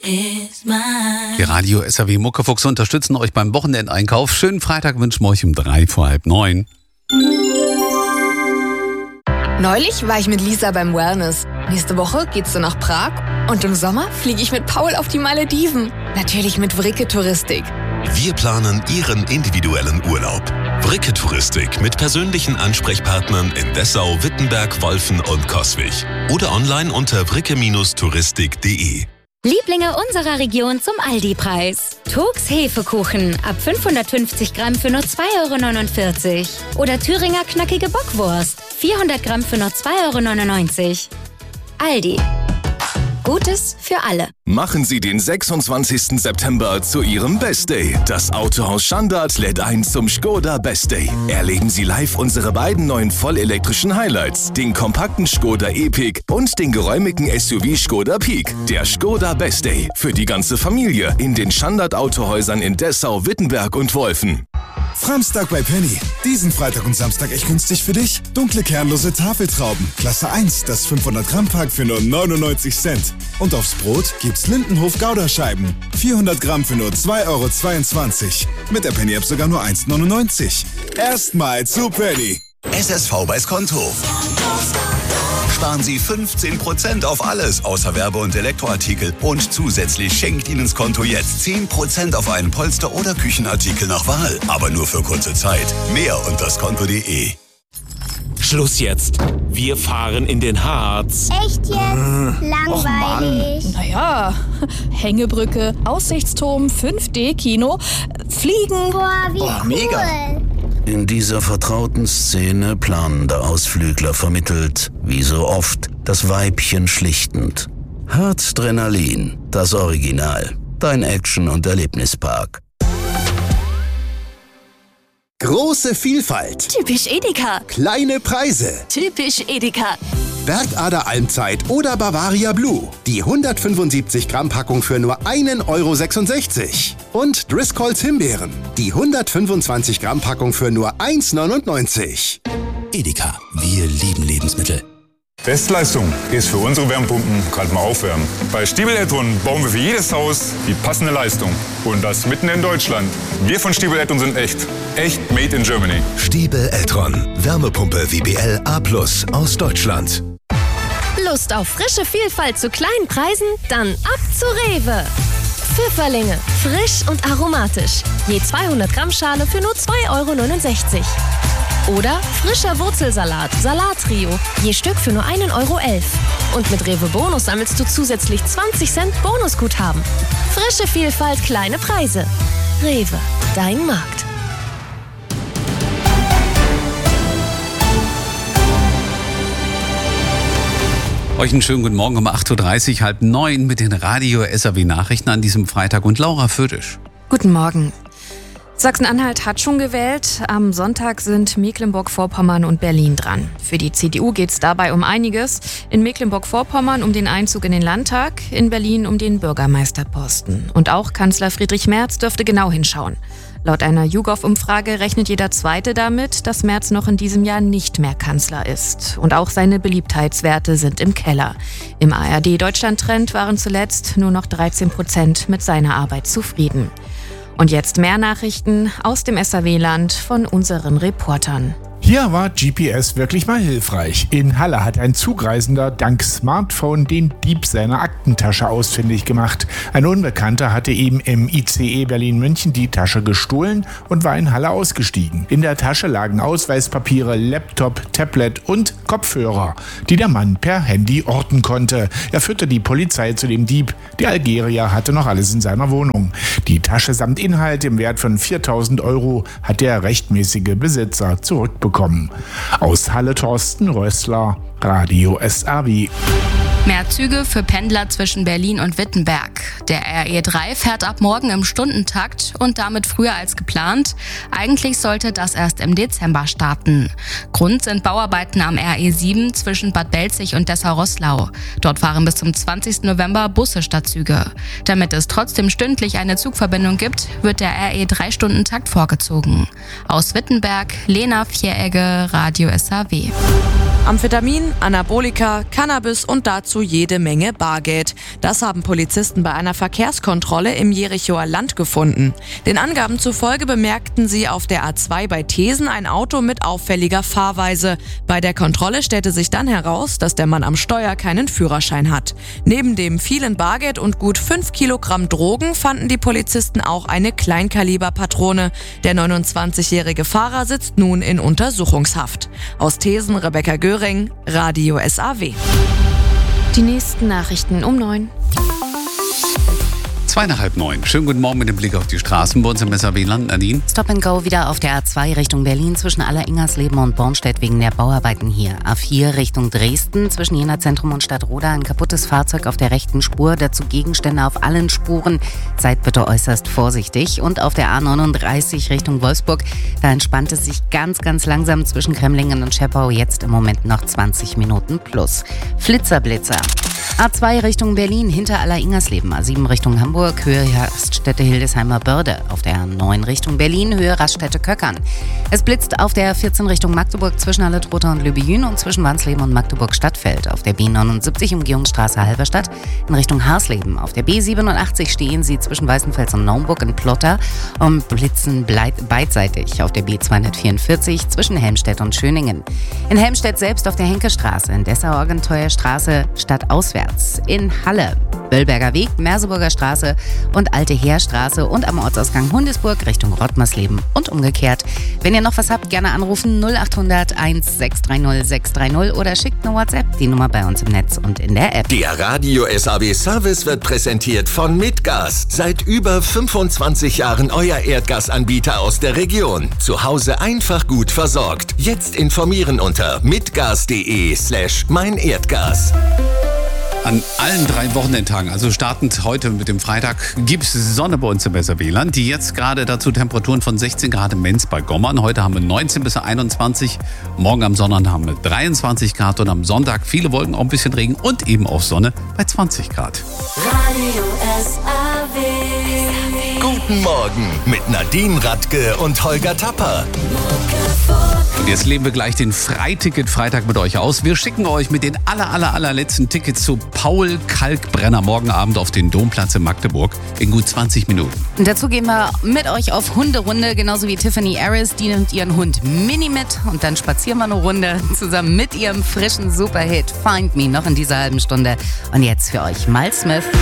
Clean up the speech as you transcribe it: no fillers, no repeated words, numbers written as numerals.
Die Radio SAW Muckefuchs unterstützen euch beim Wochenendeinkauf. Schönen Freitag wünschen wir euch um 8:45. Neulich war ich mit Lisa beim Wellness. Nächste Woche geht's so nach Prag. Und im Sommer fliege ich mit Paul auf die Malediven. Natürlich mit Vricke Touristik. Wir planen Ihren individuellen Urlaub. Vricke Touristik mit persönlichen Ansprechpartnern in Dessau, Wittenberg, Wolfen und Coswig. Oder online unter vricke-touristik.de. Lieblinge unserer Region zum Aldi-Preis. Togs Hefekuchen ab 550 Gramm für nur 2,49 €. Oder Thüringer knackige Bockwurst 400 Gramm für nur 2,99 €. Aldi. Gutes für alle. Machen Sie den 26. September zu Ihrem Best Day. Das Autohaus Schandart lädt ein zum Skoda Best Day. Erleben Sie live unsere beiden neuen vollelektrischen Highlights, den kompakten Skoda Epic und den geräumigen SUV Skoda Peak. Der Skoda Best Day für die ganze Familie in den Schandart Autohäusern in Dessau, Wittenberg und Wolfen. Framstag bei Penny. Diesen Freitag und Samstag echt günstig für dich. Dunkle kernlose Tafeltrauben. Klasse 1, das 500 Gramm Pack für nur 99 Cent. Und aufs Brot gibt's Lindenhof Gouda-Scheiben. 400 Gramm für nur 2,22 €. Mit der Penny-App sogar nur 1,99 €. Erstmal zu Penny. SSV bei Skonto. Sparen Sie 15% auf alles außer Werbe- und Elektroartikel. Und zusätzlich schenkt Ihnen Skonto jetzt 10% auf einen Polster- oder Küchenartikel nach Wahl. Aber nur für kurze Zeit. Mehr unter skonto.de. Schluss jetzt. Wir fahren in den Harz. Echt jetzt? Langweilig. Naja, Hängebrücke, Aussichtsturm, 5D-Kino, Fliegen. Boah, wie cool. Mega. In dieser vertrauten Szene planender Ausflügler vermittelt, wie so oft, das Weibchen schlichtend. Herzdrenalin, das Original. Dein Action- und Erlebnispark. Große Vielfalt. Typisch Edeka. Kleine Preise. Typisch Edeka. Bergader Almzeit oder Bavaria Blue. Die 175 Gramm Packung für nur 1,66 €. Und Driscolls Himbeeren. Die 125 Gramm Packung für nur 1,99 €. Edeka. Wir lieben Lebensmittel. Bestleistung ist für unsere Wärmepumpen kalt mal aufwärmen. Bei Stiebel Eltron bauen wir für jedes Haus die passende Leistung. Und das mitten in Deutschland. Wir von Stiebel Eltron sind echt. Echt made in Germany. Stiebel Eltron. Wärmepumpe WBL A+ aus Deutschland. Lust auf frische Vielfalt zu kleinen Preisen? Dann ab zu Rewe. Pfifferlinge, frisch und aromatisch. Je 200 Gramm Schale für nur 2,69 €. Oder frischer Wurzelsalat, Salattrio, je Stück für nur 1,11 €. Und mit Rewe Bonus sammelst du zusätzlich 20 Cent Bonusguthaben. Frische Vielfalt, kleine Preise. Rewe, dein Markt. Euch einen schönen guten Morgen um 8:30 Uhr, 8:30 mit den Radio SAW Nachrichten an diesem Freitag und Laura Födisch. Guten Morgen. Sachsen-Anhalt hat schon gewählt. Am Sonntag sind Mecklenburg-Vorpommern und Berlin dran. Für die CDU geht es dabei um einiges. In Mecklenburg-Vorpommern um den Einzug in den Landtag, in Berlin um den Bürgermeisterposten. Und auch Kanzler Friedrich Merz dürfte genau hinschauen. Laut einer YouGov-Umfrage rechnet jeder Zweite damit, dass Merz noch in diesem Jahr nicht mehr Kanzler ist. Und auch seine Beliebtheitswerte sind im Keller. Im ARD-Deutschland-Trend waren zuletzt nur noch 13% mit seiner Arbeit zufrieden. Und jetzt mehr Nachrichten aus dem SAW-Land von unseren Reportern. Hier war GPS wirklich mal hilfreich. In Halle hat ein Zugreisender dank Smartphone den Dieb seiner Aktentasche ausfindig gemacht. Ein Unbekannter hatte ihm im ICE Berlin-München die Tasche gestohlen und war in Halle ausgestiegen. In der Tasche lagen Ausweispapiere, Laptop, Tablet und Kopfhörer, die der Mann per Handy orten konnte. Er führte die Polizei zu dem Dieb. Der Algerier hatte noch alles in seiner Wohnung. Die Tasche samt Inhalt im Wert von 4.000 € hat der rechtmäßige Besitzer zurückbekommen. Aus Halle Thorsten Rössler, Radio SAW. Mehr Züge für Pendler zwischen Berlin und Wittenberg. Der RE3 fährt ab morgen im Stundentakt und damit früher als geplant. Eigentlich sollte das erst im Dezember starten. Grund sind Bauarbeiten am RE7 zwischen Bad Belzig und Dessau-Roßlau. Dort fahren bis zum 20. November Busse statt Züge. Damit es trotzdem stündlich eine Zugverbindung gibt, wird der RE3-Stundentakt vorgezogen. Aus Wittenberg, Lena Vieregge, Radio SAW. Amphetamin, Anabolika, Cannabis und dazu dazu jede Menge Bargeld. Das haben Polizisten bei einer Verkehrskontrolle im Jerichoer Land gefunden. Den Angaben zufolge bemerkten sie auf der A2 bei Thesen ein Auto mit auffälliger Fahrweise. Bei der Kontrolle stellte sich dann heraus, dass der Mann am Steuer keinen Führerschein hat. Neben dem vielen Bargeld und gut 5 Kilogramm Drogen fanden die Polizisten auch eine Kleinkaliberpatrone. Der 29-jährige Fahrer sitzt nun in Untersuchungshaft. Aus Thesen Rebecca Göring, Radio SAW. Die nächsten Nachrichten um 9. 8:02. Schönen guten Morgen mit dem Blick auf die Straßen bei uns im SAW-Land. Nadine? Stop and Go wieder auf der A2 Richtung Berlin zwischen Aller-Ingersleben und Bornstedt wegen der Bauarbeiten hier. A4 Richtung Dresden zwischen Jena Zentrum und Stadtroda ein kaputtes Fahrzeug auf der rechten Spur, dazu Gegenstände auf allen Spuren. Seid bitte äußerst vorsichtig. Und auf der A39 Richtung Wolfsburg, da entspannt es sich ganz, ganz langsam zwischen Kremlingen und Scheppau. Jetzt im Moment noch 20 Minuten plus. Flitzerblitzer. A2 Richtung Berlin hinter Aller-Ingersleben, A7 Richtung Hamburg, Höhe Raststätte Hildesheimer Börde. Auf der A9 Richtung Berlin, Höhe Raststätte Köckern. Es blitzt auf der 14 Richtung Magdeburg zwischen Halle-Trotha und Lübejün und zwischen Wansleben und Magdeburg-Stadtfeld. Auf der B79 Umgehungsstraße Halberstadt in Richtung Harsleben. Auf der B87 stehen sie zwischen Weißenfels und Naumburg in Plotter und blitzen beidseitig. Auf der B244 zwischen Helmstedt und Schöningen. In Helmstedt selbst auf der Henkestraße, in Dessau-Orgenteuer-Straße stadtauswärts. In Halle, Böllberger Weg, Merseburger Straße und Alte Heerstraße und am Ortsausgang Hundesburg Richtung Rottmersleben und umgekehrt. Wenn ihr noch was habt, gerne anrufen 0800 1630 630 oder schickt eine WhatsApp, die Nummer bei uns im Netz und in der App. Der Radio SAW Service wird präsentiert von Mitgas. Seit über 25 Jahren euer Erdgasanbieter aus der Region. Zu Hause einfach gut versorgt. Jetzt informieren unter mitgas.de/meinerdgas. An allen 3 Wochenendtagen, also startend heute mit dem Freitag, gibt es Sonne bei uns im SAW-Land. Die jetzt gerade dazu Temperaturen von 16 Grad in Menz bei Gommern. Heute haben wir 19 bis 21. Morgen am Sonntag haben wir 23 Grad und am Sonntag viele Wolken, auch ein bisschen Regen und eben auch Sonne bei 20 Grad. Radio SAW. Guten Morgen mit Nadine Radke und Holger Tapper. Und jetzt leben wir gleich den Freiticket-Freitag mit euch aus. Wir schicken euch mit den allerletzten Tickets zu Paul Kalkbrenner morgen Abend auf den Domplatz in Magdeburg in gut 20 Minuten. Und dazu gehen wir mit euch auf Hunderunde, genauso wie Tiffany Harris. Die nimmt ihren Hund Mini mit und dann spazieren wir eine Runde zusammen mit ihrem frischen Superhit Find Me noch in dieser halben Stunde. Und jetzt für euch Miles Smith.